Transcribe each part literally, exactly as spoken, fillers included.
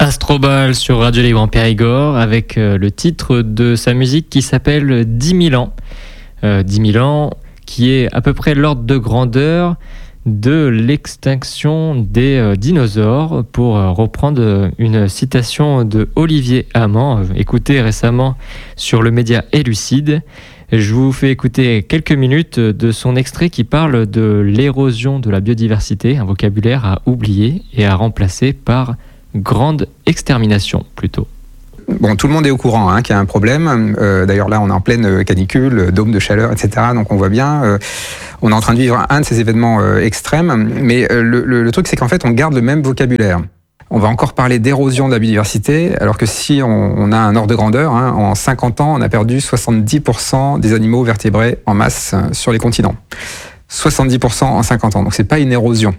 Astrobal sur Radio Libre en Périgord avec euh, le titre de sa musique qui s'appelle dix mille ans. Euh, dix mille ans qui est à peu près l'ordre de grandeur de l'extinction des euh, dinosaures, pour euh, reprendre une citation de Olivier Amand, euh, écoutée récemment sur le média Élucide. Je vous fais écouter quelques minutes de son extrait qui parle de l'érosion de la biodiversité, un vocabulaire à oublier et à remplacer par grande extermination plutôt. Bon, tout le monde est au courant hein, qu'il y a un problème. Euh, d'ailleurs, là, on est en pleine canicule, dôme de chaleur, et cetera. Donc, on voit bien, euh, on est en train de vivre un de ces événements euh, extrêmes. Mais euh, le, le, le truc, c'est qu'en fait, on garde le même vocabulaire. On va encore parler d'érosion de la biodiversité, alors que si on, on a un ordre de grandeur, hein, en cinquante ans, on a perdu soixante-dix pour cent des animaux vertébrés en masse sur les continents. soixante-dix pour cent en cinquante ans. Donc, c'est pas une érosion.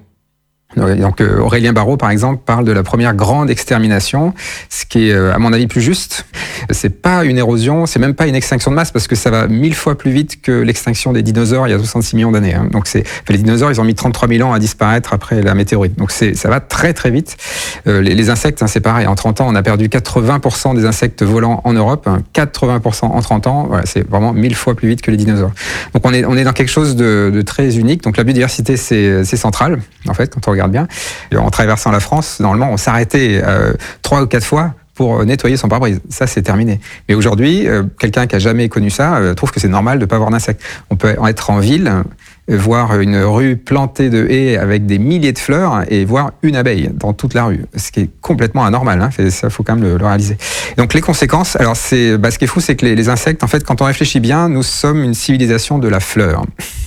Donc Aurélien Barraud, par exemple, parle de la première grande extermination, ce qui est, à mon avis, plus juste. C'est pas une érosion, c'est même pas une extinction de masse, parce que ça va mille fois plus vite que l'extinction des dinosaures il y a soixante-six millions d'années. Hein. Donc c'est, enfin, les dinosaures, ils ont mis trente-trois mille ans à disparaître après la météorite. Donc c'est, ça va très très vite. Euh, les, les insectes, hein, c'est pareil. En trente ans, on a perdu quatre-vingts pour cent des insectes volants en Europe. Hein, quatre-vingts pour cent en trente ans. Voilà, c'est vraiment mille fois plus vite que les dinosaures. Donc on est, on est dans quelque chose de, de très unique. Donc la biodiversité, c'est, c'est central, en fait, quand on regarde bien. En traversant la France, normalement, on s'arrêtait euh, trois ou quatre fois pour nettoyer son pare-brise. Ça, c'est terminé. Mais aujourd'hui, euh, quelqu'un qui a jamais connu ça euh, trouve que c'est normal de pas avoir d'insectes. On peut être en ville, euh, voir une rue plantée de haies avec des milliers de fleurs et voir une abeille dans toute la rue, ce qui est complètement anormal. Hein. Ça, faut quand même le, le réaliser. Donc les conséquences, alors c'est, bah, ce qui est fou, c'est que les, les insectes, en fait, quand on réfléchit bien, nous sommes une civilisation de la fleur.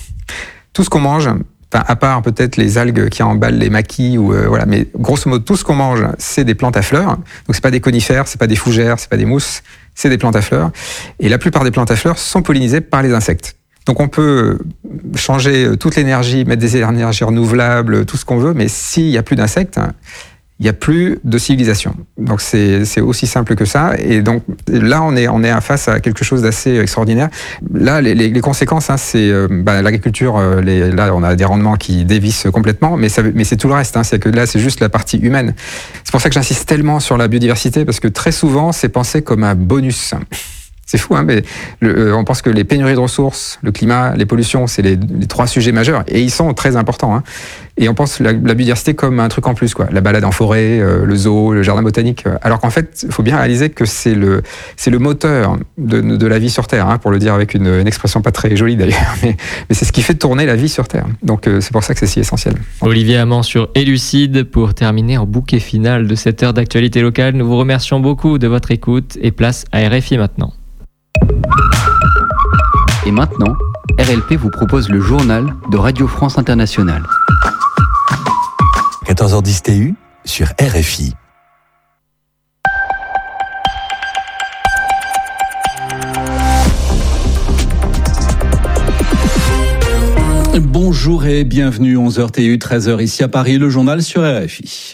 Tout ce qu'on mange. Enfin, à part peut-être les algues qui emballent les maquis, ou euh, voilà, mais grosso modo tout ce qu'on mange, c'est des plantes à fleurs. Donc c'est pas des conifères, c'est pas des fougères, c'est pas des mousses, c'est des plantes à fleurs. Et la plupart des plantes à fleurs sont pollinisées par les insectes. Donc on peut changer toute l'énergie, mettre des énergies renouvelables, tout ce qu'on veut, mais s'il y a plus d'insectes, il n'y a plus de civilisation. Donc c'est, c'est aussi simple que ça. Et donc là, on est, on est face à quelque chose d'assez extraordinaire. Là, les, les, les conséquences, hein, c'est euh, bah, l'agriculture. Euh, les, là, on a des rendements qui dévissent complètement, mais, ça, mais c'est tout le reste. Hein, c'est que là, c'est juste la partie humaine. C'est pour ça que j'insiste tellement sur la biodiversité, parce que très souvent, c'est pensé comme un bonus. C'est fou, hein, mais le, euh, on pense que les pénuries de ressources, le climat, les pollutions, c'est les, les trois sujets majeurs, et ils sont très importants. Hein. Et on pense la, la biodiversité comme un truc en plus, quoi. La balade en forêt, euh, le zoo, le jardin botanique. Alors qu'en fait, il faut bien réaliser que c'est le, c'est le moteur de, de la vie sur Terre, hein, pour le dire avec une, une expression pas très jolie d'ailleurs, mais, mais c'est ce qui fait tourner la vie sur Terre. Donc euh, c'est pour ça que c'est si essentiel. Olivier Amand sur Élucide pour terminer en bouquet final de cette heure d'actualité locale. Nous vous remercions beaucoup de votre écoute et place à R F I maintenant. Et maintenant, R L P vous propose le journal de Radio France Internationale. quatorze heures dix T U sur R F I. Bonjour et bienvenue, onze heures T U, treize heures ici à Paris, le journal sur R F I.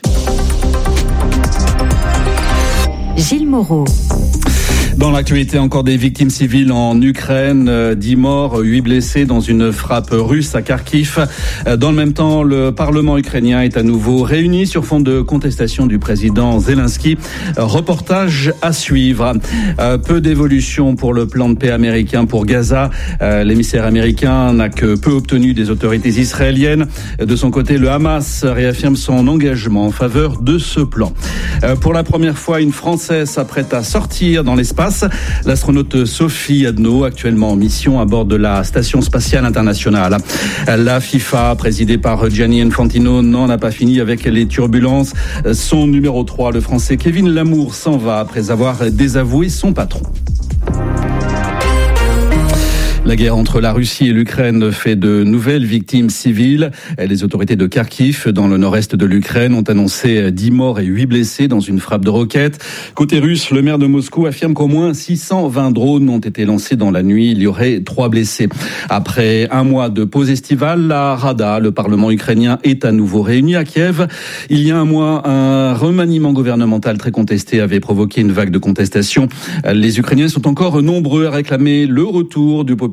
Gilles Moreau. Dans l'actualité, encore des victimes civiles en Ukraine, dix morts, huit blessés dans une frappe russe à Kharkiv. Dans le même temps, le Parlement ukrainien est à nouveau réuni sur fond de contestation du président Zelensky. Reportage à suivre. Peu d'évolution pour le plan de paix américain pour Gaza. L'émissaire américain n'a que peu obtenu des autorités israéliennes. De son côté, le Hamas réaffirme son engagement en faveur de ce plan. Pour la première fois, une Française s'apprête à sortir dans l'espace. L'astronaute Sophie Adno, actuellement en mission à bord de la Station Spatiale Internationale. La FIFA, présidée par Gianni Infantino, n'en a pas fini avec les turbulences. Son numéro trois, le Français Kevin Lamour, s'en va après avoir désavoué son patron. La guerre entre la Russie et l'Ukraine fait de nouvelles victimes civiles. Les autorités de Kharkiv, dans le nord-est de l'Ukraine, ont annoncé dix morts et huit blessés dans une frappe de roquettes. Côté russe, le maire de Moscou affirme qu'au moins six cent vingt drones ont été lancés dans la nuit. Il y aurait trois blessés. Après un mois de pause estivale, la Rada, le Parlement ukrainien, est à nouveau réuni à Kiev. Il y a un mois, un remaniement gouvernemental très contesté avait provoqué une vague de contestation. Les Ukrainiens sont encore nombreux à réclamer le retour du populaire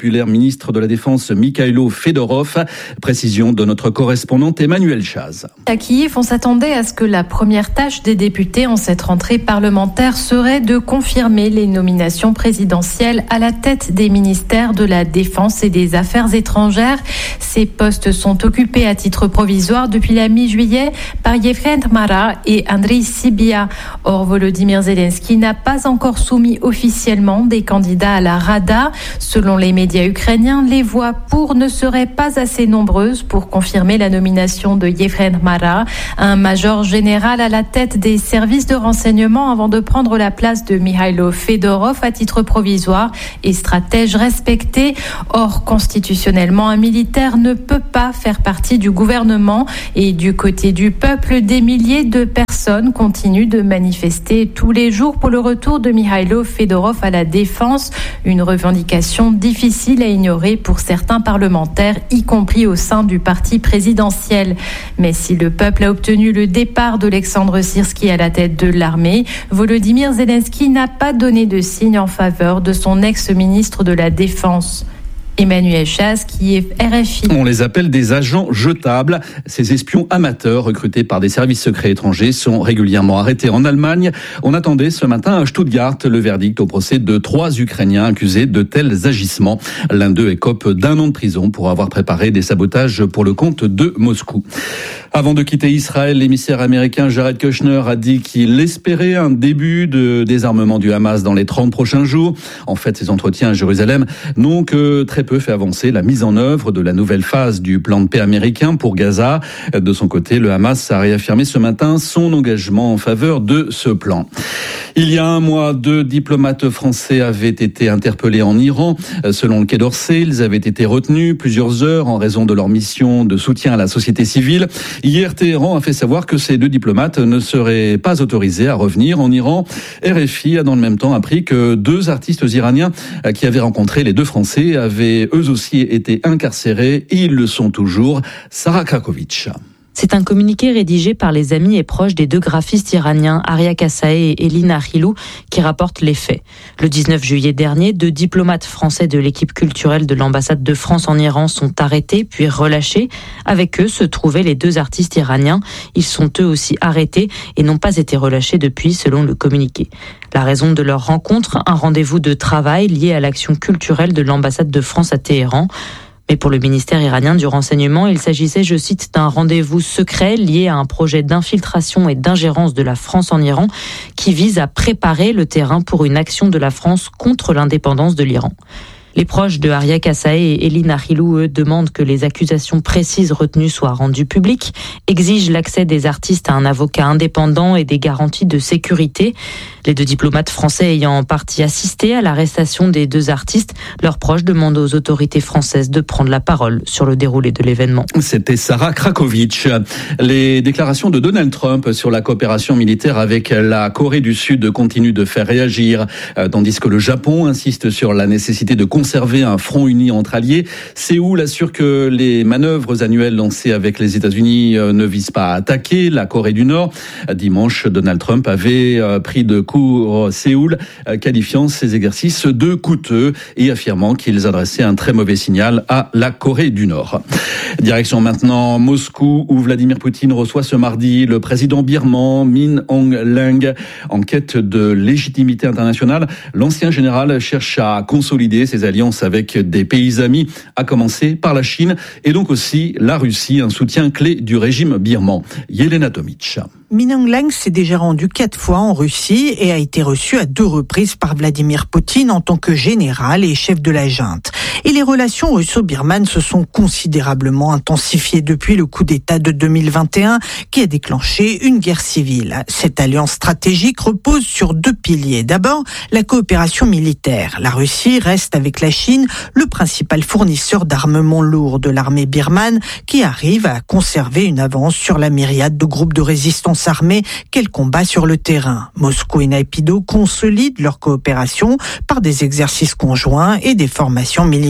populaire ministre de la Défense Mikhailo Fedorov. Précision de notre correspondante Emmanuel Chaz. À Kiev, on s'attendait à ce que la première tâche des députés en cette rentrée parlementaire serait de confirmer les nominations présidentielles à la tête des ministères de la Défense et des Affaires étrangères. Ces postes sont occupés à titre provisoire depuis la mi-juillet par Yevhen Mara et Andriy Sybiha. Or, Volodymyr Zelensky n'a pas encore soumis officiellement des candidats à la Rada. Selon les médias ukrainiens, les voix pour ne seraient pas assez nombreuses pour confirmer la nomination de Yevhen Mara, un major général à la tête des services de renseignement avant de prendre la place de Mikhailo Fedorov à titre provisoire et stratège respecté. Or, constitutionnellement, un militaire ne peut pas faire partie du gouvernement et du côté du peuple, des milliers de personnes continuent de manifester tous les jours pour le retour de Mikhailo Fedorov à la défense, une revendication difficile à ignorer pour certains parlementaires, y compris au sein du parti présidentiel. Mais si le peuple a obtenu le départ d'Olexandre Syrski à la tête de l'armée, Volodymyr Zelensky n'a pas donné de signe en faveur de son ex-ministre de la Défense. Emmanuel Chaz, qui est R F I. On les appelle des agents jetables. Ces espions amateurs recrutés par des services secrets étrangers sont régulièrement arrêtés en Allemagne. On attendait ce matin à Stuttgart le verdict au procès de trois Ukrainiens accusés de tels agissements. L'un d'eux écope d'un an de prison pour avoir préparé des sabotages pour le compte de Moscou. Avant de quitter Israël, l'émissaire américain Jared Kushner a dit qu'il espérait un début de désarmement du Hamas dans les trente prochains jours. En fait, ces entretiens à Jérusalem n'ont que très peu fait avancer la mise en œuvre de la nouvelle phase du plan de paix américain pour Gaza. De son côté, le Hamas a réaffirmé ce matin son engagement en faveur de ce plan. Il y a un mois, deux diplomates français avaient été interpellés en Iran. Selon le Quai d'Orsay, ils avaient été retenus plusieurs heures en raison de leur mission de soutien à la société civile. Hier, Téhéran a fait savoir que ces deux diplomates ne seraient pas autorisés à revenir en Iran. R F I a dans le même temps appris que deux artistes iraniens qui avaient rencontré les deux Français avaient eux aussi été incarcérés et ils le sont toujours. Sarah Krakovic. C'est un communiqué rédigé par les amis et proches des deux graphistes iraniens, Arya Kassaei et Elina Rilou, qui rapportent les faits. Le dix-neuf juillet dernier, deux diplomates français de l'équipe culturelle de l'ambassade de France en Iran sont arrêtés puis relâchés. Avec eux se trouvaient les deux artistes iraniens. Ils sont eux aussi arrêtés et n'ont pas été relâchés depuis, selon le communiqué. La raison de leur rencontre, un rendez-vous de travail lié à l'action culturelle de l'ambassade de France à Téhéran. Mais pour le ministère iranien du renseignement, il s'agissait, je cite, d'un rendez-vous secret lié à un projet d'infiltration et d'ingérence de la France en Iran qui vise à préparer le terrain pour une action de la France contre l'indépendance de l'Iran. Les proches de Arya Kassaei et Elina Rilou, eux, demandent que les accusations précises retenues soient rendues publiques, exigent l'accès des artistes à un avocat indépendant et des garanties de sécurité. Les deux diplomates français ayant en partie assisté à l'arrestation des deux artistes, leurs proches demandent aux autorités françaises de prendre la parole sur le déroulé de l'événement. C'était Sarah Krakovic. Les déclarations de Donald Trump sur la coopération militaire avec la Corée du Sud continuent de faire réagir, tandis que le Japon insiste sur la nécessité de conserver un front uni entre alliés. Séoul assure que les manœuvres annuelles lancées avec les États-Unis ne visent pas à attaquer la Corée du Nord. Dimanche, Donald Trump avait pris de court Séoul, qualifiant ces exercices de coûteux et affirmant qu'ils adressaient un très mauvais signal à la Corée du Nord. Direction maintenant Moscou, où Vladimir Poutine reçoit ce mardi le président birman Min Aung Hlaing. En quête de légitimité internationale, l'ancien général cherche à consolider ses alliances avec des pays amis, à commencer par la Chine et donc aussi la Russie, un soutien clé du régime birman. Yelena Tomic. Min Aung Hlaing s'est déjà rendu quatre fois en Russie et a été reçu à deux reprises par Vladimir Poutine en tant que général et chef de la junte. Et les relations russo-birmanes se sont considérablement intensifiées depuis le coup d'État de deux mille vingt et un qui a déclenché une guerre civile. Cette alliance stratégique repose sur deux piliers. D'abord, la coopération militaire. La Russie reste avec la Chine le principal fournisseur d'armement lourd de l'armée birmane qui arrive à conserver une avance sur la myriade de groupes de résistance armée qu'elle combat sur le terrain. Moscou et Naypyidaw consolident leur coopération par des exercices conjoints et des formations militaires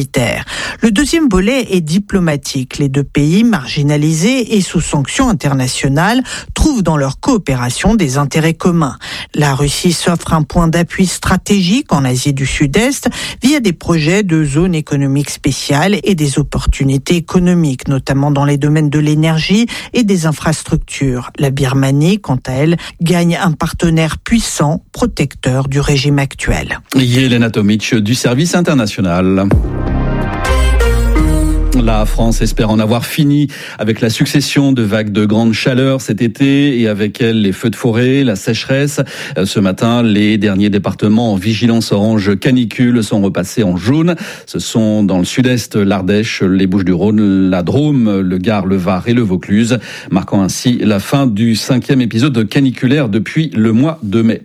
militaire. Le deuxième volet est diplomatique. Les deux pays, marginalisés et sous sanctions internationales, trouvent dans leur coopération des intérêts communs. La Russie s'offre un point d'appui stratégique en Asie du Sud-Est via des projets de zone économique spéciale et des opportunités économiques, notamment dans les domaines de l'énergie et des infrastructures. La Birmanie, quant à elle, gagne un partenaire puissant, protecteur du régime actuel. Yelena Tomic du service international. La France espère en avoir fini avec la succession de vagues de grande chaleur cet été et avec elles les feux de forêt, la sécheresse. Ce matin, les derniers départements en vigilance orange canicule sont repassés en jaune. Ce sont dans le sud-est l'Ardèche, les Bouches-du-Rhône, la Drôme, le Gard, le Var et le Vaucluse, marquant ainsi la fin du cinquième épisode caniculaire depuis le mois de mai.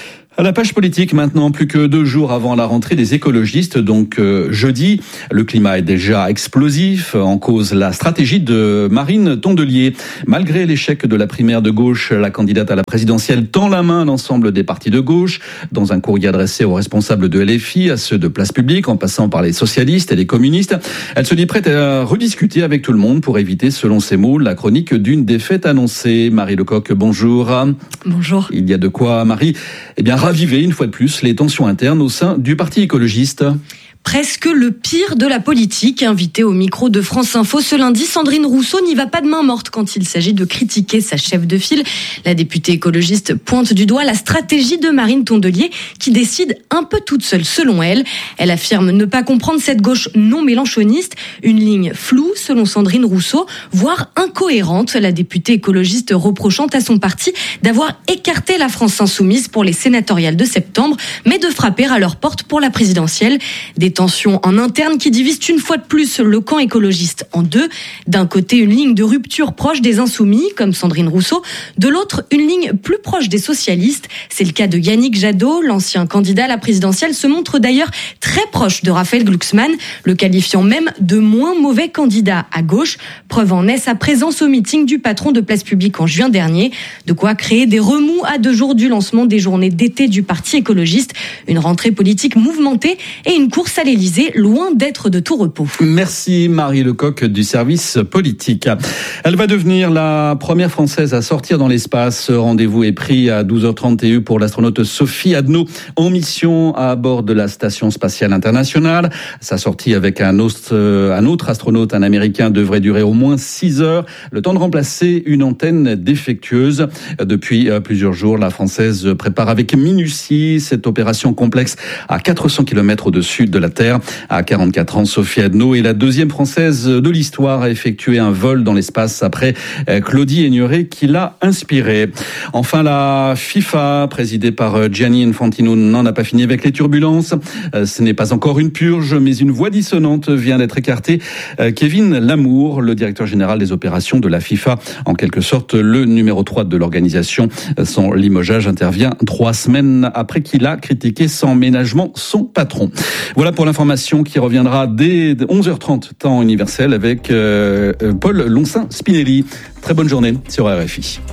À la page politique maintenant, plus que deux jours avant la rentrée des écologistes, donc euh, jeudi, le climat est déjà explosif, en cause la stratégie de Marine Tondelier. Malgré l'échec de la primaire de gauche, la candidate à la présidentielle tend la main à l'ensemble des partis de gauche. Dans un courrier adressé aux responsables de L F I, à ceux de Place Publique, en passant par les socialistes et les communistes, elle se dit prête à rediscuter avec tout le monde pour éviter, selon ses mots, la chronique d'une défaite annoncée. Marie Lecoq, bonjour. Bonjour. Il y a de quoi, Marie, eh bien, raviver une fois de plus les tensions internes au sein du Parti écologiste. Presque le pire de la politique. Invitée au micro de France Info ce lundi, Sandrine Rousseau n'y va pas de main morte quand il s'agit de critiquer sa chef de file. La députée écologiste pointe du doigt la stratégie de Marine Tondelier qui décide un peu toute seule selon elle. Elle affirme ne pas comprendre cette gauche non mélenchoniste, une ligne floue selon Sandrine Rousseau, voire incohérente. La députée écologiste reprochant à son parti d'avoir écarté la France insoumise pour les sénatoriales de septembre, mais de frapper à leur porte pour la présidentielle. Des tensions en interne qui divisent une fois de plus le camp écologiste en deux. D'un côté, une ligne de rupture proche des insoumis, comme Sandrine Rousseau. De l'autre, une ligne plus proche des socialistes. C'est le cas de Yannick Jadot. L'ancien candidat à la présidentielle se montre d'ailleurs très proche de Raphaël Glucksmann, le qualifiant même de moins mauvais candidat à gauche. Preuve en est sa présence au meeting du patron de Place Publique en juin dernier. De quoi créer des remous à deux jours du lancement des journées d'été du Parti écologiste. Une rentrée politique mouvementée et une course à l'Élysée, loin d'être de tout repos. Merci Marie Lecoq du service politique. Elle va devenir la première Française à sortir dans l'espace. Rendez-vous est pris à douze heures trente T U pour l'astronaute Sophie Adno en mission à bord de la Station spatiale internationale. Sa sortie avec un autre, un autre astronaute, un Américain, devrait durer au moins six heures. Le temps de remplacer une antenne défectueuse. Depuis plusieurs jours, la Française prépare avec minutie cette opération complexe à quatre cents kilomètres au-dessus de la Terre. À quarante-quatre ans, Sophie Adno est la deuxième Française de l'histoire à effectuer un vol dans l'espace après Claudie Aigneret qui l'a inspirée. Enfin, la FIFA, présidée par Gianni Infantino, n'en a pas fini avec les turbulences. Ce n'est pas encore une purge, mais une voix dissonante vient d'être écartée. Kevin Lamour, le directeur général des opérations de la FIFA, en quelque sorte le numéro trois de l'organisation. Son limogeage intervient trois semaines après qu'il a critiqué sans ménagement son patron. Voilà pour l'information qui reviendra dès onze heures trente, temps universel, avec euh, Paul Loncin-Spinelli. Très bonne journée sur R F I.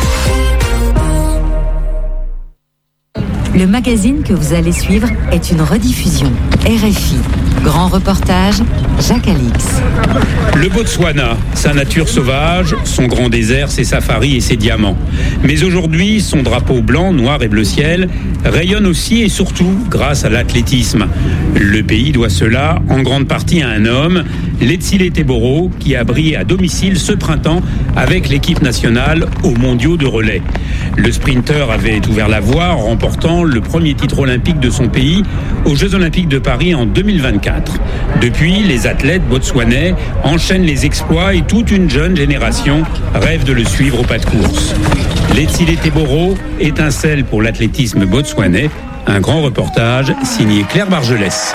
Le magazine que vous allez suivre est une rediffusion. R F I. Grand reportage, Jacques Alix. Le Botswana, sa nature sauvage, son grand désert, ses safaris et ses diamants. Mais aujourd'hui, son drapeau blanc, noir et bleu ciel rayonne aussi et surtout grâce à l'athlétisme. Le pays doit cela en grande partie à un homme, Letsile Teboro, qui a brillé à domicile ce printemps avec l'équipe nationale aux mondiaux de relais. Le sprinter avait ouvert la voie en remportant le premier titre olympique de son pays aux Jeux Olympiques de Paris en deux mille vingt-quatre. Depuis, les athlètes botswanais enchaînent les exploits et toute une jeune génération rêve de le suivre au pas de course. Letsile Teboro étincelle pour l'athlétisme botswanais. Un grand reportage signé Claire Bargelès.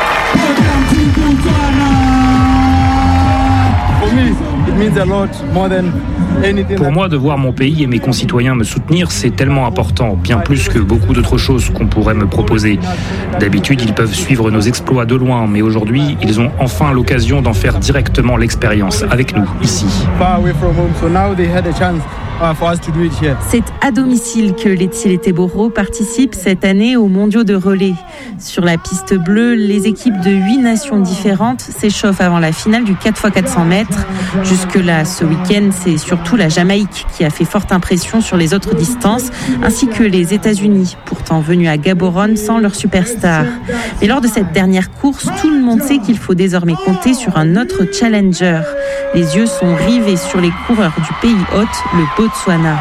Pour moi, de voir mon pays et mes concitoyens me soutenir, c'est tellement important, bien plus que beaucoup d'autres choses qu'on pourrait me proposer. D'habitude, ils peuvent suivre nos exploits de loin, mais aujourd'hui, ils ont enfin l'occasion d'en faire directement l'expérience avec nous, ici. C'est à domicile que Letsile Teboro participe cette année aux mondiaux de relais. Sur la piste bleue, les équipes de huit nations différentes s'échauffent avant la finale du quatre fois quatre cents mètres. Jusque-là, ce week-end, c'est surtout la Jamaïque qui a fait forte impression sur les autres distances, ainsi que les États-Unis, pourtant venus à Gaborone sans leur superstar. Mais lors de cette dernière course, tout le monde sait qu'il faut désormais compter sur un autre challenger. Les yeux sont rivés sur les coureurs du pays hôte, le Botswana.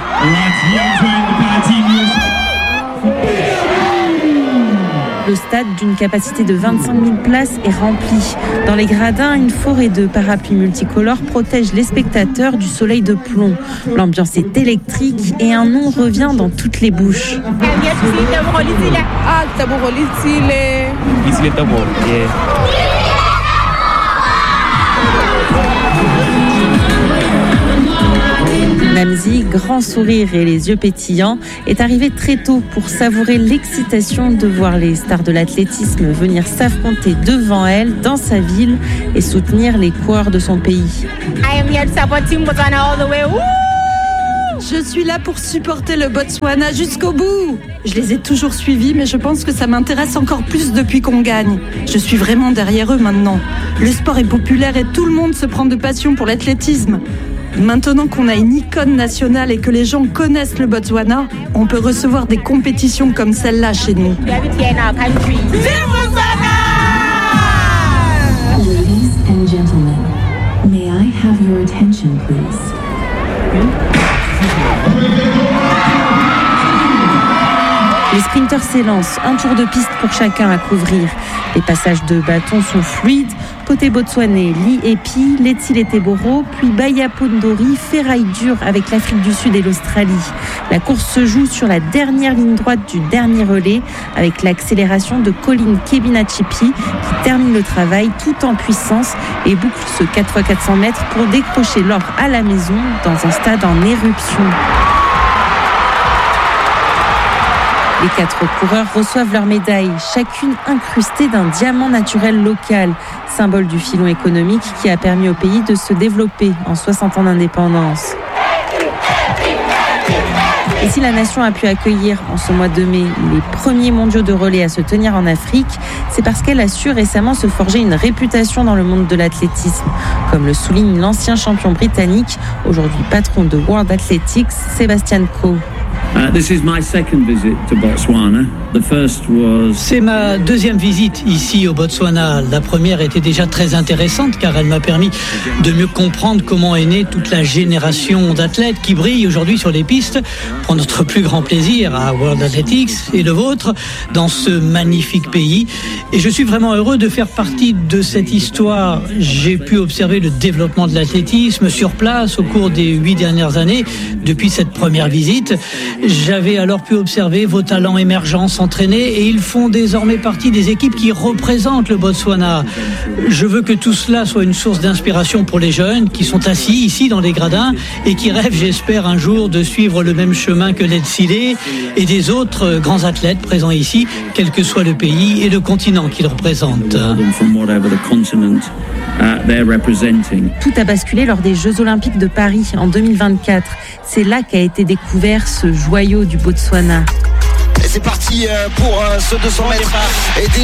Le stade, d'une capacité de vingt-cinq mille places, est rempli. Dans les gradins, une forêt de parapluies multicolores protège les spectateurs du soleil de plomb. L'ambiance est électrique et un nom revient dans toutes les bouches. Namzi, grand sourire et les yeux pétillants, est arrivé très tôt pour savourer l'excitation de voir les stars de l'athlétisme venir s'affronter devant elle dans sa ville et soutenir les coureurs de son pays. Je suis là pour supporter le Botswana jusqu'au bout. Je les ai toujours suivis, mais je pense que ça m'intéresse encore plus depuis qu'on gagne. Je suis vraiment derrière eux maintenant. Le sport est populaire et tout le monde se prend de passion pour l'athlétisme. Maintenant qu'on a une icône nationale et que les gens connaissent le Botswana, on peut recevoir des compétitions comme celle-là chez nous. Ladies and gentlemen, may I have your attention, please? Les sprinteurs s'élancent, un tour de piste pour chacun à couvrir. Les passages de bâton sont fluides. Côté botswanais, Li Epi, Letsile Teboro, puis Baya Pondori ferraille dur avec l'Afrique du Sud et l'Australie. La course se joue sur la dernière ligne droite du dernier relais avec l'accélération de Colin Kebinachipi qui termine le travail tout en puissance et boucle ce quatre fois quatre cents mètres pour décrocher l'or à la maison dans un stade en éruption. Les quatre coureurs reçoivent leur médaille, chacune incrustée d'un diamant naturel local, symbole du filon économique qui a permis au pays de se développer en soixante ans d'indépendance. Et si la nation a pu accueillir en ce mois de mai les premiers mondiaux de relais à se tenir en Afrique, c'est parce qu'elle a su récemment se forger une réputation dans le monde de l'athlétisme, comme le souligne l'ancien champion britannique, aujourd'hui patron de World Athletics, Sebastian Coe. Uh, this is my second visit to Botswana. The first was... C'est ma deuxième visite ici au Botswana. La première était déjà très intéressante car elle m'a permis de mieux comprendre comment est née toute la génération d'athlètes qui brillent aujourd'hui sur les pistes pour notre plus grand plaisir à World Athletics et le vôtre dans ce magnifique pays. Et je suis vraiment heureux de faire partie de cette histoire. J'ai pu observer le développement de l'athlétisme sur place au cours des huit dernières années depuis cette première visite. J'avais alors pu observer vos talents émergents s'entraîner et ils font désormais partie des équipes qui représentent le Botswana. Je veux que tout cela soit une source d'inspiration pour les jeunes qui sont assis ici dans les gradins et qui rêvent, j'espère, un jour de suivre le même chemin que Letsile et des autres grands athlètes présents ici, quel que soit le pays et le continent qu'ils représentent. Tout a basculé lors des Jeux Olympiques de Paris en deux mille vingt-quatre. C'est là qu'a été découvert ce joyau du Botswana. Et c'est parti pour ce deux cents mètres. Et